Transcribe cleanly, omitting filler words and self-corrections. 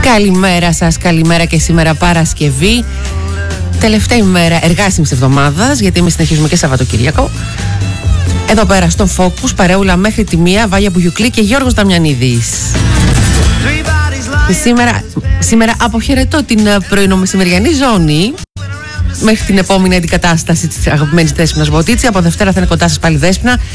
Καλημέρα σας, καλημέρα και σήμερα Παρασκευή. Τελευταία ημέρα εργάσιμης εβδομάδας, γιατί εμείς συνεχίζουμε και Σαββατοκύριακο. Εδώ πέρα στο Focus, παρεούλα μέχρι τη 1, Βάγια Μπουγιουκλή και Γιώργος Δαμιανίδης. Σήμερα αποχαιρετώ την πρωινομεσημεριανή ζώνη μέχρι την επόμενη αντικατάσταση της αγαπημένης Δέσποινας Βοτίτση. Από Δευτέρα θα είναι κοντά σας πάλι Δέσποινα